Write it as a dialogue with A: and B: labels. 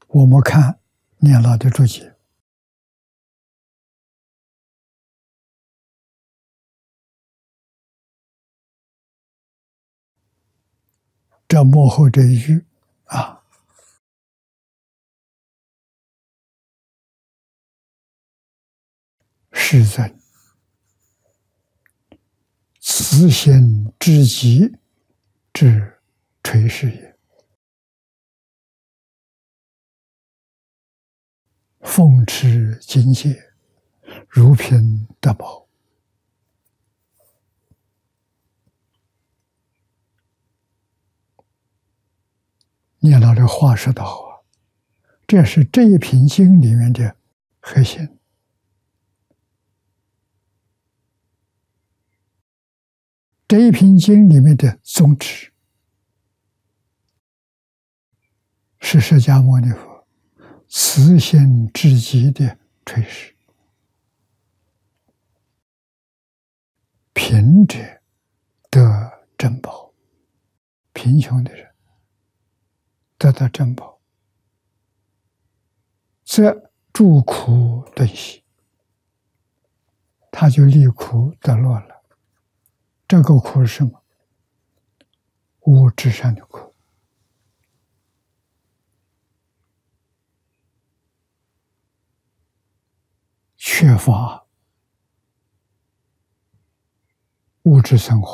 A: 我们看念老的注解，这幕后这一句啊，世尊慈心至极之垂示也，奉持境界，如凭得宝。念老的话说得好啊，这是这一品经里面的核心。这一品经里面的宗旨是释迦牟尼佛慈心至极的垂示，贫者得珍宝，贫穷的人得到珍宝，则住苦顿息，他就离苦得乐了。这个苦是什么？物质上的苦。缺乏物质生活。